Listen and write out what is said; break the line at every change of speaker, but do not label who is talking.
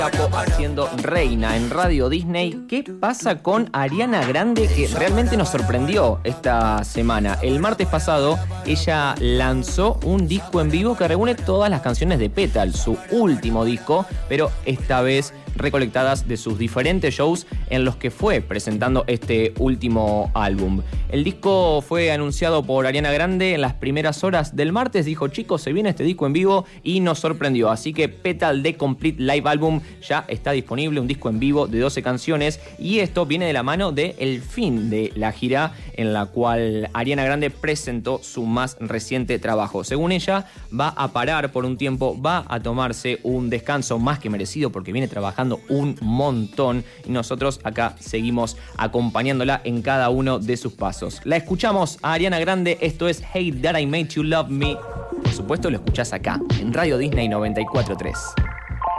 Haciendo reina en Radio Disney. ¿Qué pasa con Ariana Grande, que realmente nos sorprendió esta semana? El martes pasado ella lanzó un disco en vivo que reúne todas las canciones de Petal, su último disco, pero esta vez recolectadas de sus diferentes shows en los que fue presentando este último álbum. El disco fue anunciado por Ariana Grande en las primeras horas del martes. Dijo: chicos, se viene este disco en vivo, y nos sorprendió. Así que Petal The Complete Live Album ya está disponible, un disco en vivo de 12 canciones, y esto viene de la mano del fin de la gira en la cual Ariana Grande presentó su más reciente trabajo. Según ella, va a parar por un tiempo, va a tomarse un descanso más que merecido porque viene trabajando un montón, y nosotros acá seguimos acompañándola en cada uno de sus pasos. La escuchamos a Ariana Grande, esto es Hey That I Made You Love Me. Por supuesto lo escuchás acá en Radio Disney 94.3.